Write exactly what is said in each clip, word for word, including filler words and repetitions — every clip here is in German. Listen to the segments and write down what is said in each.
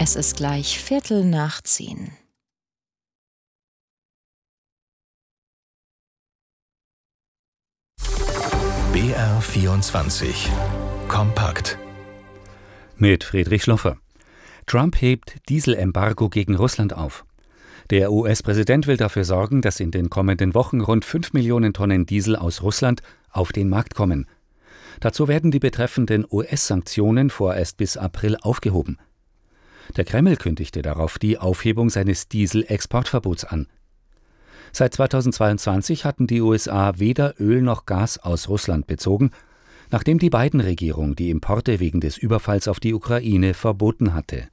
Es ist gleich Viertel nach zehn. B R vierundzwanzig Kompakt mit Friedrich Schloffer. Trump hebt Dieselembargo gegen Russland auf. Der U S-Präsident will dafür sorgen, dass in den kommenden Wochen rund fünf Millionen Tonnen Diesel aus Russland auf den Markt kommen. Dazu werden die betreffenden U S-Sanktionen vorerst bis April aufgehoben. Der Kreml kündigte darauf die Aufhebung seines Dieselexportverbots an. Seit zweitausendzweiundzwanzig hatten die U S A weder Öl noch Gas aus Russland bezogen, nachdem die Biden-Regierung die Importe wegen des Überfalls auf die Ukraine verboten hatte.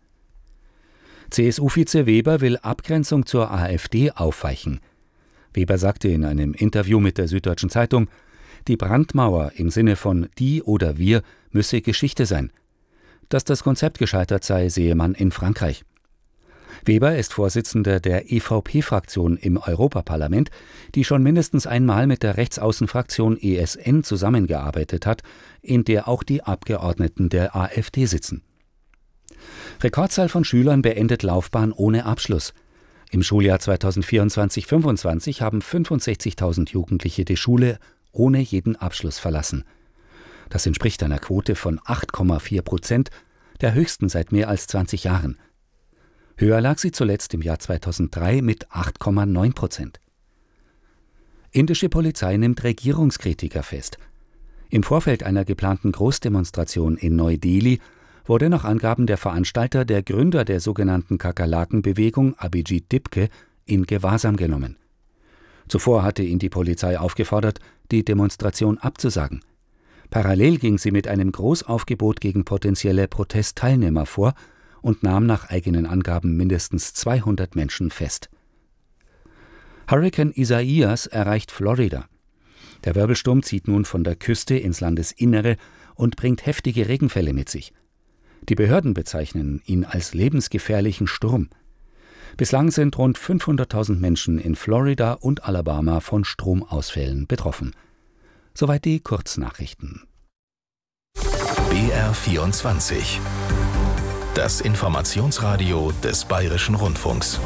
C S U-Vize Weber will Abgrenzung zur AfD aufweichen. Weber sagte in einem Interview mit der Süddeutschen Zeitung, die Brandmauer im Sinne von die oder wir müsse Geschichte sein. Dass das Konzept gescheitert sei, sehe man in Frankreich. Weber ist Vorsitzender der E V P-Fraktion im Europaparlament, die schon mindestens einmal mit der Rechtsaußenfraktion E S N zusammengearbeitet hat, in der auch die Abgeordneten der AfD sitzen. Rekordzahl von Schülern beendet Laufbahn ohne Abschluss. Im Schuljahr zweitausendvierundzwanzig fünfundzwanzig haben fünfundsechzigtausend Jugendliche die Schule ohne jeden Abschluss verlassen. Das entspricht einer Quote von acht Komma vier Prozent, der höchsten seit mehr als zwanzig Jahren. Höher lag sie zuletzt im Jahr zweitausenddrei mit acht Komma neun Prozent. Indische Polizei nimmt Regierungskritiker fest. Im Vorfeld einer geplanten Großdemonstration in Neu-Delhi wurde nach Angaben der Veranstalter der Gründer der sogenannten Kakerlaken-Bewegung, Abhijit Dipke, in Gewahrsam genommen. Zuvor hatte ihn die Polizei aufgefordert, die Demonstration abzusagen. Parallel ging sie mit einem Großaufgebot gegen potenzielle Protestteilnehmer vor und nahm nach eigenen Angaben mindestens zweihundert Menschen fest. Hurrikan Isaias erreicht Florida. Der Wirbelsturm zieht nun von der Küste ins Landesinnere und bringt heftige Regenfälle mit sich. Die Behörden bezeichnen ihn als lebensgefährlichen Sturm. Bislang sind rund fünfhunderttausend Menschen in Florida und Alabama von Stromausfällen betroffen. Soweit die Kurznachrichten. B R vierundzwanzig, das Informationsradio des Bayerischen Rundfunks.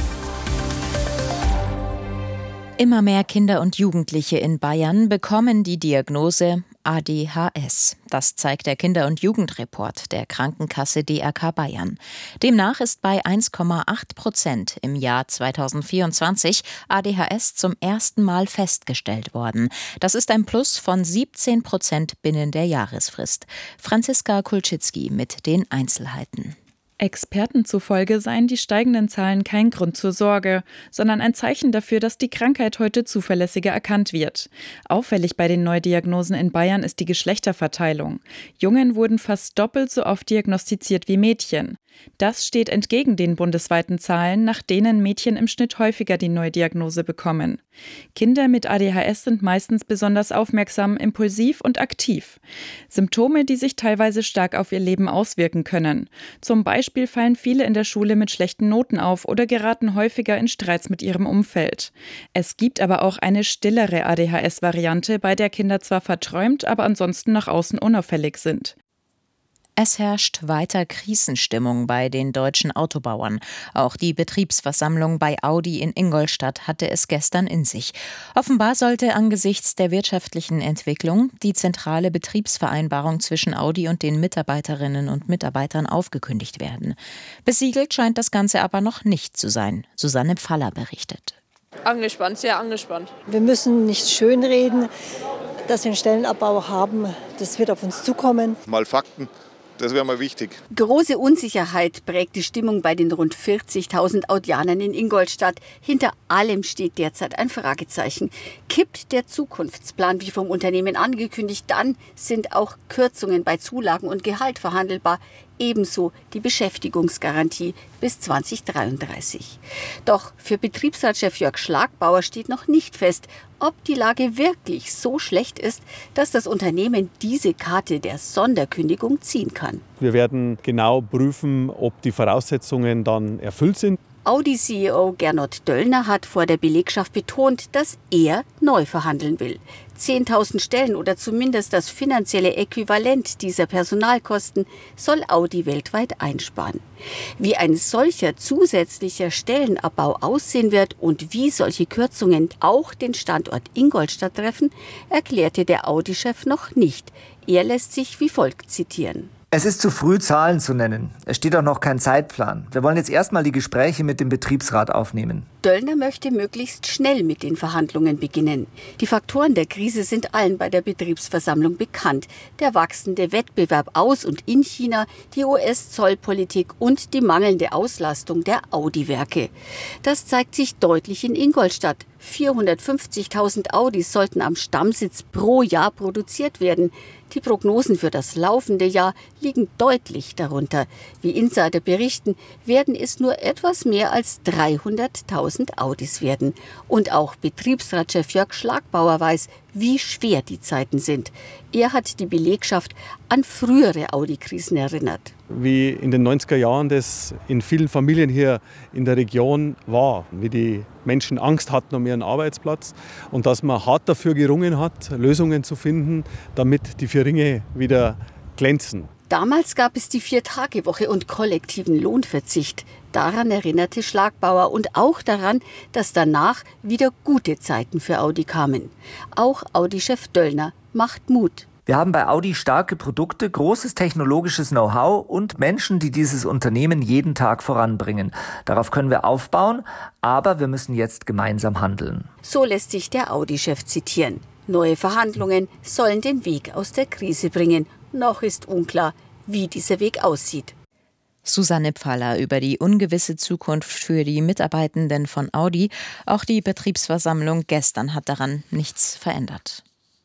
Immer mehr Kinder und Jugendliche in Bayern bekommen die Diagnose A D H S. Das zeigt der Kinder- und Jugendreport der Krankenkasse D R K Bayern. Demnach ist bei eins Komma acht Prozent im Jahr zweitausendvierundzwanzig A D H S zum ersten Mal festgestellt worden. Das ist ein Plus von siebzehn Prozent binnen der Jahresfrist. Franziska Kulczycki mit den Einzelheiten. Experten zufolge seien die steigenden Zahlen kein Grund zur Sorge, sondern ein Zeichen dafür, dass die Krankheit heute zuverlässiger erkannt wird. Auffällig bei den Neudiagnosen in Bayern ist die Geschlechterverteilung. Jungen wurden fast doppelt so oft diagnostiziert wie Mädchen. Das steht entgegen den bundesweiten Zahlen, nach denen Mädchen im Schnitt häufiger die Neudiagnose bekommen. Kinder mit A D H S sind meistens besonders aufmerksam, impulsiv und aktiv. Symptome, die sich teilweise stark auf ihr Leben auswirken können. Zum Beispiel fallen viele in der Schule mit schlechten Noten auf oder geraten häufiger in Streits mit ihrem Umfeld. Es gibt aber auch eine stillere A D H S-Variante, bei der Kinder zwar verträumt, aber ansonsten nach außen unauffällig sind. Es herrscht weiter Krisenstimmung bei den deutschen Autobauern. Auch die Betriebsversammlung bei Audi in Ingolstadt hatte es gestern in sich. Offenbar sollte angesichts der wirtschaftlichen Entwicklung die zentrale Betriebsvereinbarung zwischen Audi und den Mitarbeiterinnen und Mitarbeitern aufgekündigt werden. Besiegelt scheint das Ganze aber noch nicht zu sein. Susanne Pfaller berichtet. Angespannt, sehr angespannt. Wir müssen nicht schönreden, dass wir einen Stellenabbau haben. Das wird auf uns zukommen. Mal Fakten. Das wäre mal wichtig. Große Unsicherheit prägt die Stimmung bei den rund vierzigtausend Audianern in Ingolstadt. Hinter allem steht derzeit ein Fragezeichen. Kippt der Zukunftsplan wie vom Unternehmen angekündigt, dann sind auch Kürzungen bei Zulagen und Gehalt verhandelbar. Ebenso die Beschäftigungsgarantie bis zweitausenddreiunddreißig. Doch für Betriebsratschef Jörg Schlagbauer steht noch nicht fest, ob die Lage wirklich so schlecht ist, dass das Unternehmen diese Karte der Sonderkündigung ziehen kann. Wir werden genau prüfen, ob die Voraussetzungen dann erfüllt sind. Audi-C E O Gernot Döllner hat vor der Belegschaft betont, dass er neu verhandeln will. zehntausend Stellen oder zumindest das finanzielle Äquivalent dieser Personalkosten soll Audi weltweit einsparen. Wie ein solcher zusätzlicher Stellenabbau aussehen wird und wie solche Kürzungen auch den Standort Ingolstadt treffen, erklärte der Audi-Chef noch nicht. Er lässt sich wie folgt zitieren. Es ist zu früh, Zahlen zu nennen. Es steht auch noch kein Zeitplan. Wir wollen jetzt erstmal die Gespräche mit dem Betriebsrat aufnehmen. Döllner möchte möglichst schnell mit den Verhandlungen beginnen. Die Faktoren der Krise sind allen bei der Betriebsversammlung bekannt. Der wachsende Wettbewerb aus und in China, die U S-Zollpolitik und die mangelnde Auslastung der Audi-Werke. Das zeigt sich deutlich in Ingolstadt. vierhundertfünfzigtausend Audis sollten am Stammsitz pro Jahr produziert werden. Die Prognosen für das laufende Jahr liegen deutlich darunter. Wie Insider berichten, werden es nur etwas mehr als dreihunderttausend Audis werden. Und auch Betriebsratschef Jörg Schlagbauer weiß, wie schwer die Zeiten sind. Er hat die Belegschaft an frühere Audi-Krisen erinnert. Wie in den neunziger Jahren das in vielen Familien hier in der Region war, wie die Menschen Angst hatten um ihren Arbeitsplatz und dass man hart dafür gerungen hat, Lösungen zu finden, damit die vier Ringe wieder glänzen. Damals gab es die Vier-Tage-Woche und kollektiven Lohnverzicht. Daran erinnerte Schlagbauer und auch daran, dass danach wieder gute Zeiten für Audi kamen. Auch Audi-Chef Döllner macht Mut. Wir haben bei Audi starke Produkte, großes technologisches Know-how und Menschen, die dieses Unternehmen jeden Tag voranbringen. Darauf können wir aufbauen, aber wir müssen jetzt gemeinsam handeln. So lässt sich der Audi-Chef zitieren. Neue Verhandlungen sollen den Weg aus der Krise bringen. Noch ist unklar, wie dieser Weg aussieht. Susanne Pfaller über die ungewisse Zukunft für die Mitarbeitenden von Audi. Auch die Betriebsversammlung gestern hat daran nichts verändert.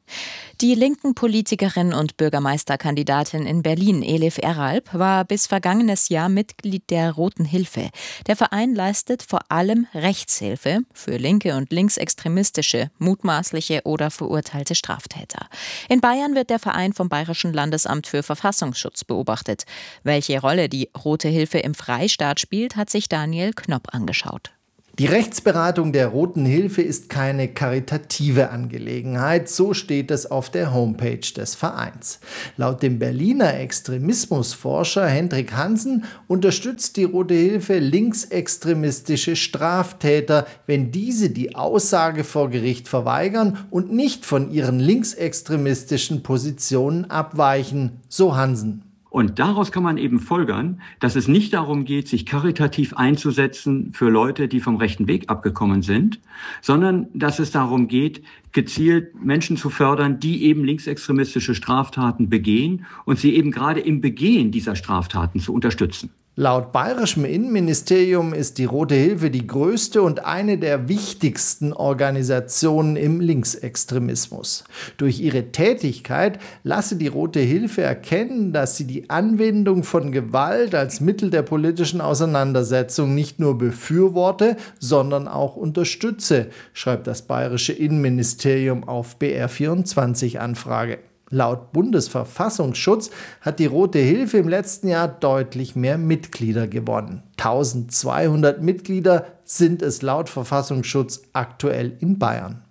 Die linken Politikerin und Bürgermeisterkandidatin in Berlin, Elif Eralp, war bis vergangenes Jahr Mitglied der Roten Hilfe. Der Verein leistet vor allem Rechtshilfe für linke und linksextremistische, mutmaßliche oder verurteilte Straftäter. In Bayern wird der Verein vom Bayerischen Landesamt für Verfassungsschutz beobachtet. Welche Rolle die Rote Hilfe im Freistaat spielt, hat sich Daniel Knopp angeschaut. Die Rechtsberatung der Roten Hilfe ist keine karitative Angelegenheit, so steht es auf der Homepage des Vereins. Laut dem Berliner Extremismusforscher Hendrik Hansen unterstützt die Rote Hilfe linksextremistische Straftäter, wenn diese die Aussage vor Gericht verweigern und nicht von ihren linksextremistischen Positionen abweichen, so Hansen. Und daraus kann man eben folgern, dass es nicht darum geht, sich karitativ einzusetzen für Leute, die vom rechten Weg abgekommen sind, sondern dass es darum geht, gezielt Menschen zu fördern, die eben linksextremistische Straftaten begehen und sie eben gerade im Begehen dieser Straftaten zu unterstützen. Laut bayerischem Innenministerium ist die Rote Hilfe die größte und eine der wichtigsten Organisationen im Linksextremismus. Durch ihre Tätigkeit lasse die Rote Hilfe erkennen, dass sie die Anwendung von Gewalt als Mittel der politischen Auseinandersetzung nicht nur befürworte, sondern auch unterstütze, schreibt das bayerische Innenministerium auf B R vierundzwanzig Anfrage. Laut Bundesverfassungsschutz hat die Rote Hilfe im letzten Jahr deutlich mehr Mitglieder gewonnen. eintausendzweihundert Mitglieder sind es laut Verfassungsschutz aktuell in Bayern.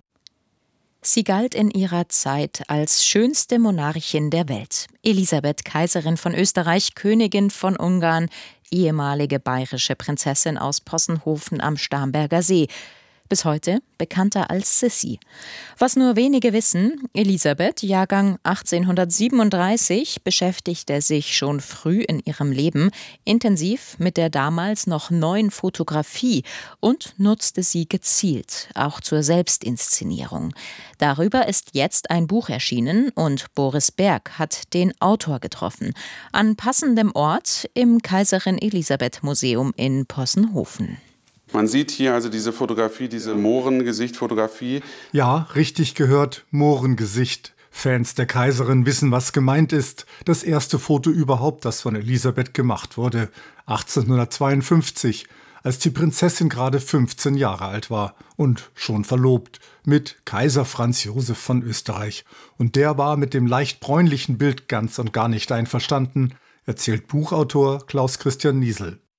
Sie galt in ihrer Zeit als schönste Monarchin der Welt. Elisabeth, Kaiserin von Österreich, Königin von Ungarn, ehemalige bayerische Prinzessin aus Possenhofen am Starnberger See. Bis heute bekannter als Sissi. Was nur wenige wissen, Elisabeth, Jahrgang achtzehnhundertsiebenunddreißig, beschäftigte sich schon früh in ihrem Leben intensiv mit der damals noch neuen Fotografie und nutzte sie gezielt, auch zur Selbstinszenierung. Darüber ist jetzt ein Buch erschienen und Boris Berg hat den Autor getroffen. An passendem Ort im Kaiserin-Elisabeth-Museum in Possenhofen. Man sieht hier also diese Fotografie, diese Mohrengesicht-Fotografie. Ja, richtig gehört, Mohrengesicht. Fans der Kaiserin wissen, was gemeint ist. Das erste Foto überhaupt, das von Elisabeth gemacht wurde. achtzehnhundertzweiundfünfzig, als die Prinzessin gerade fünfzehn Jahre alt war und schon verlobt mit Kaiser Franz Josef von Österreich. Und der war mit dem leicht bräunlichen Bild ganz und gar nicht einverstanden, erzählt Buchautor Klaus Christian Niesel.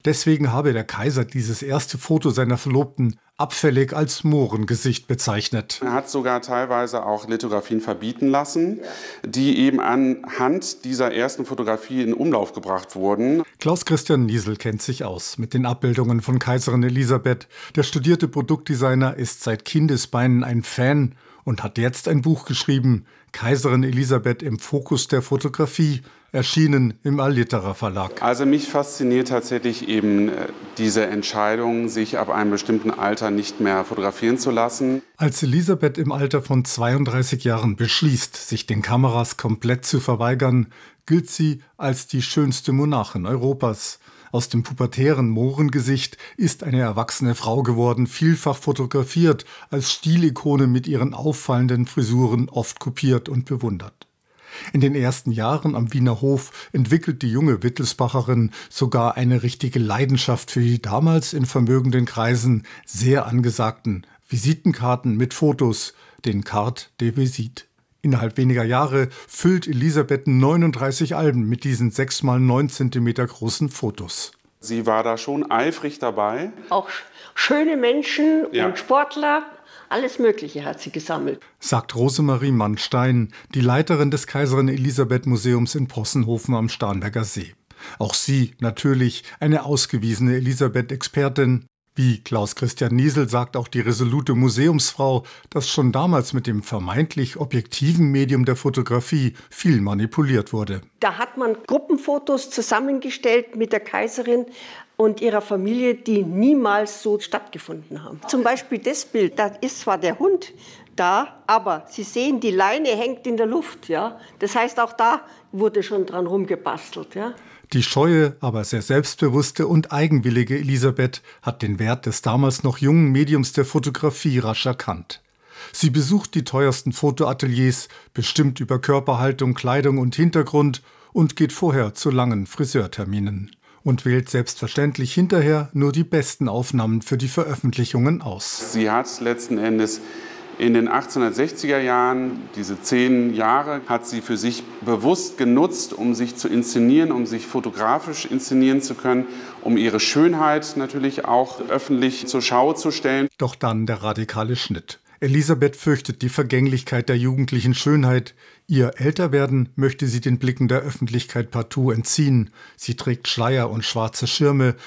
Deswegen habe der Kaiser dieses erste Foto seiner Verlobten abfällig als Mohrengesicht bezeichnet. Er hat sogar teilweise auch Lithografien verbieten lassen, die eben anhand dieser ersten Fotografie in Umlauf gebracht wurden. Klaus-Christian Niesel kennt sich aus mit den Abbildungen von Kaiserin Elisabeth. Der studierte Produktdesigner ist seit Kindesbeinen ein Fan und hat jetzt ein Buch geschrieben, Kaiserin Elisabeth im Fokus der Fotografie, erschienen im Alliterer Verlag. Also mich fasziniert tatsächlich eben diese Entscheidung, sich ab einem bestimmten Alter nicht mehr fotografieren zu lassen. Als Elisabeth im Alter von zweiunddreißig Jahren beschließt, sich den Kameras komplett zu verweigern, gilt sie als die schönste Monarchin Europas. Aus dem pubertären Mohrengesicht ist eine erwachsene Frau geworden, vielfach fotografiert, als Stilikone mit ihren auffallenden Frisuren oft kopiert und bewundert. In den ersten Jahren am Wiener Hof entwickelt die junge Wittelsbacherin sogar eine richtige Leidenschaft für die damals in vermögenden Kreisen sehr angesagten Visitenkarten mit Fotos, den Carte de Visite. Innerhalb weniger Jahre füllt Elisabeth neununddreißig Alben mit diesen sechs mal neun Zentimeter großen Fotos. Sie war da schon eifrig dabei. Auch schöne Menschen ja. und Sportler, alles Mögliche hat sie gesammelt. Sagt Rosemarie Mannstein, die Leiterin des Kaiserin Elisabeth Museums in Possenhofen am Starnberger See. Auch sie natürlich eine ausgewiesene Elisabeth-Expertin. Wie Klaus-Christian Niesel sagt auch die resolute Museumsfrau, dass schon damals mit dem vermeintlich objektiven Medium der Fotografie viel manipuliert wurde. Da hat man Gruppenfotos zusammengestellt mit der Kaiserin und ihrer Familie, die niemals so stattgefunden haben. Zum Beispiel das Bild, da ist zwar der Hund da, aber Sie sehen, die Leine hängt in der Luft. Ja? Das heißt, auch da wurde schon dran rumgebastelt. Ja? Die scheue, aber sehr selbstbewusste und eigenwillige Elisabeth hat den Wert des damals noch jungen Mediums der Fotografie rasch erkannt. Sie besucht die teuersten Fotoateliers, bestimmt über Körperhaltung, Kleidung und Hintergrund und geht vorher zu langen Friseurterminen. Und wählt selbstverständlich hinterher nur die besten Aufnahmen für die Veröffentlichungen aus. Sie hat letzten Endes in den achtzehnhundertsechziger Jahren, diese zehn Jahre, hat sie für sich bewusst genutzt, um sich zu inszenieren, um sich fotografisch inszenieren zu können, um ihre Schönheit natürlich auch öffentlich zur Schau zu stellen. Doch dann der radikale Schnitt. Elisabeth fürchtet die Vergänglichkeit der jugendlichen Schönheit. Ihr Älterwerden möchte sie den Blicken der Öffentlichkeit partout entziehen. Sie trägt Schleier und schwarze Schirme,